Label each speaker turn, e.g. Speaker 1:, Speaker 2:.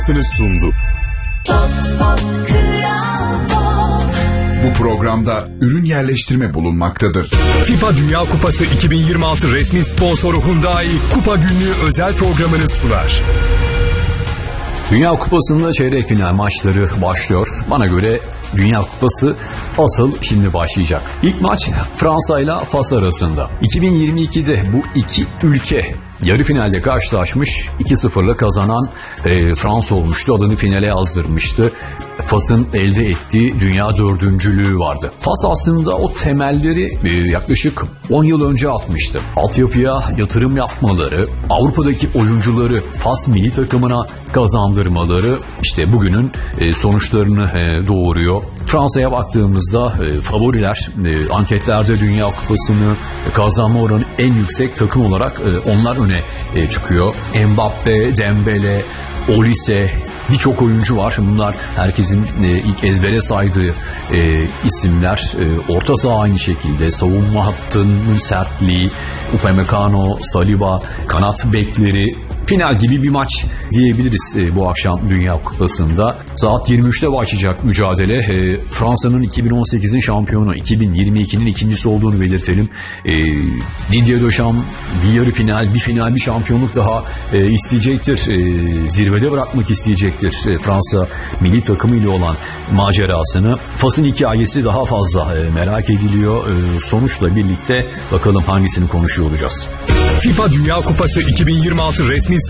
Speaker 1: sundu. Bu programda ürün yerleştirme bulunmaktadır.
Speaker 2: FIFA Dünya Kupası 2026 resmi sponsoru Hyundai Kupa Günlüğü özel programını sunar.
Speaker 3: Dünya Kupası'nda çeyrek final maçları başlıyor. Bana göre Dünya Kupası asıl şimdi başlayacak. İlk maç Fransa ile Fas arasında. 2022'de bu iki ülke yarı finalde karşılaşmış. 2-0'la kazanan Fransa olmuştu. Adını finale yazdırmıştı. Fas'ın elde ettiği dünya dördüncülüğü vardı. Fas aslında o temelleri yaklaşık 10 yıl önce atmıştı. Altyapıya yatırım yapmaları, Avrupa'daki oyuncuları Fas milli takımına kazandırmaları işte bugünün sonuçlarını doğuruyor. Fransa'ya baktığımızda favoriler anketlerde Dünya Kupası'nı kazanma oranı en yüksek takım olarak onlar öne çıkıyor. Mbappe, Dembele, Olise, birçok oyuncu var. Bunlar herkesin ilk ezbere saydığı isimler. Orta saha aynı şekilde. Savunma hattının sertliği, Upamecano, Saliba, kanat bekleri. Final gibi bir maç diyebiliriz bu akşam Dünya Kupası'nda. Saat 23'te başlayacak mücadele. Fransa'nın 2018'in şampiyonu, 2022'nin ikincisi olduğunu belirtelim. Didier Deschamps bir yarı final, bir final, bir şampiyonluk daha isteyecektir. Zirvede bırakmak isteyecektir Fransa milli takımı ile olan macerasını. Fas'ın hikayesi daha fazla merak ediliyor. Sonuçla birlikte bakalım hangisini konuşuyor olacağız.
Speaker 2: FIFA Dünya Kupası 2026 resmi